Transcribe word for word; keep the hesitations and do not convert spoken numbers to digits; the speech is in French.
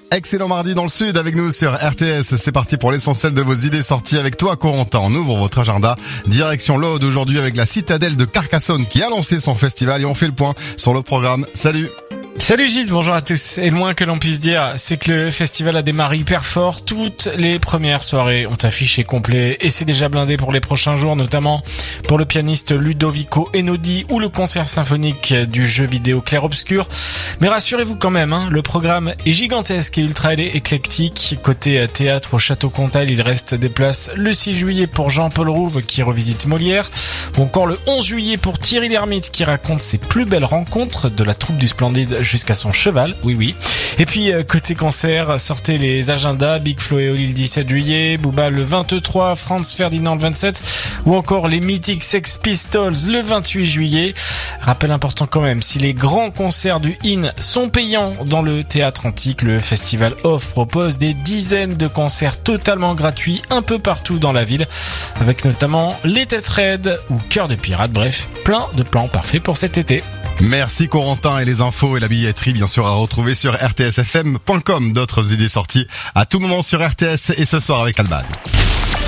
Excellent mardi dans le sud avec nous sur R T S. C'est parti pour l'essentiel de vos idées sorties avec toi, Corentin. On ouvre votre agenda. Direction l'Aude aujourd'hui avec la Citadelle de Carcassonne qui a lancé son festival et on fait le point sur le programme. Salut. Salut Gis, bonjour à tous. Et le moins que l'on puisse dire, c'est que le festival a démarré hyper fort. Toutes les premières soirées ont affiché complet et c'est déjà blindé pour les prochains jours, notamment pour le pianiste Ludovico Einaudi ou le concert symphonique du jeu vidéo Clair Obscur. Mais rassurez-vous quand même, hein, le programme est gigantesque et ultra éclectique. Côté théâtre au Château Comtal, il reste des places le six juillet pour Jean-Paul Rouve qui revisite Molière, ou encore le onze juillet pour Thierry Lhermitte qui raconte ses plus belles rencontres de la troupe du Splendide jusqu'à son cheval, oui oui. Et puis euh, côté concert, sortez les agendas, Big Flo et Oli le dix-sept juillet, Booba le vingt-trois, Franz Ferdinand le vingt-sept, ou encore les mythiques Sex Pistols le vingt-huit juillet. Rappel important quand même, si les grands concerts du I N sont payants dans le théâtre antique, le Festival Off propose des dizaines de concerts totalement gratuits un peu partout dans la ville, avec notamment les Têtes Raides ou Cœur de Pirate, bref, plein de plans parfaits pour cet été. Merci Corentin, et les infos et la billetterie bien sûr à retrouver sur r t s f m point com. D'autres idées sorties à tout moment sur R T S et ce soir avec Alban.